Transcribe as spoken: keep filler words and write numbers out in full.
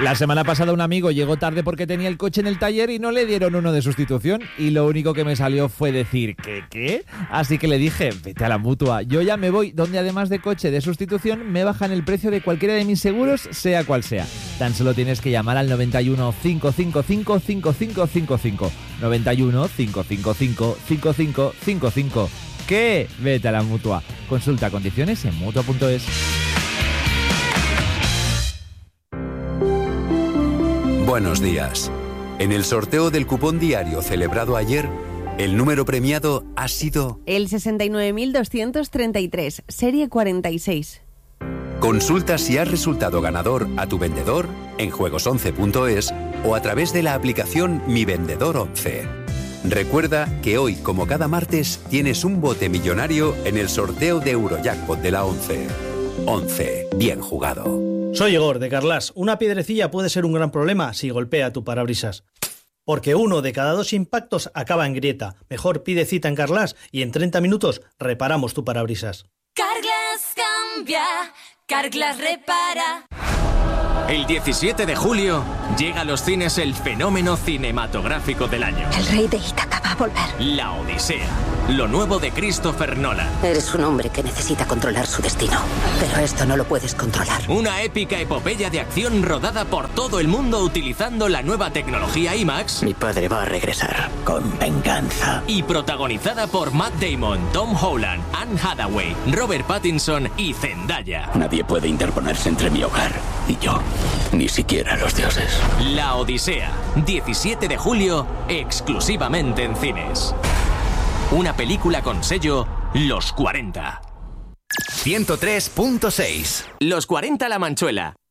La semana pasada un amigo llegó tarde porque tenía el coche en el taller y no le dieron uno de sustitución y lo único que me salió fue decir ¿qué qué? Así que le dije, vete a la Mutua, yo ya me voy, donde además de coche de sustitución me bajan el precio de cualquiera de mis seguros, sea cual sea. Tan solo tienes que llamar al noventa y uno, cinco cinco cinco, cinco cinco cinco cinco, noventa y uno, cinco cinco cinco, cinco cinco cinco cinco. ¿Qué? Vete a la Mutua. Consulta condiciones en mutua punto es. Buenos días. En el sorteo del cupón diario celebrado ayer, el número premiado ha sido el sesenta y nueve mil doscientos treinta y tres, serie cuarenta y seis. Consulta si has resultado ganador a tu vendedor en juegos once punto es o a través de la aplicación Mi Vendedor once. Recuerda que hoy, como cada martes, tienes un bote millonario en el sorteo de Eurojackpot de la once. once. Bien jugado. Soy Igor, de Carglass. Una piedrecilla puede ser un gran problema si golpea tu parabrisas. Porque uno de cada dos impactos acaba en grieta. Mejor pide cita en Carglass y en treinta minutos reparamos tu parabrisas. Carglass cambia, Carglass repara. El diecisiete de julio llega a los cines el fenómeno cinematográfico del año. El rey de Ítaca va a volver. La Odisea, lo nuevo de Christopher Nolan. Eres un hombre que necesita controlar su destino, pero esto no lo puedes controlar. Una épica epopeya de acción rodada por todo el mundo utilizando la nueva tecnología IMAX. Mi padre va a regresar con venganza. Y protagonizada por Matt Damon, Tom Holland, Anne Hathaway, Robert Pattinson y Zendaya. Nadie puede interponerse entre mi hogar y yo. Ni siquiera los dioses. La Odisea, diecisiete de julio, exclusivamente en cines. Una película con sello Los cuarenta. ciento tres punto seis. Los cuarenta La Manchuela.